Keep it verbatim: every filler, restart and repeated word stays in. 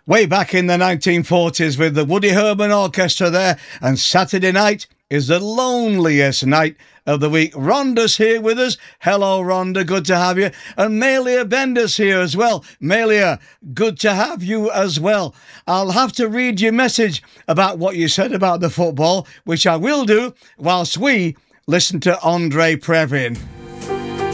way back in the nineteen forties with the Woody Herman Orchestra there, and Saturday night is the loneliest night of the week. Rhonda's here with us. Hello, Rhonda, good to have you. And Melia Bender's here as well. Melia, good to have you as well. I'll have to read your message about what you said about the football, which I will do whilst we listen to Andre Previn.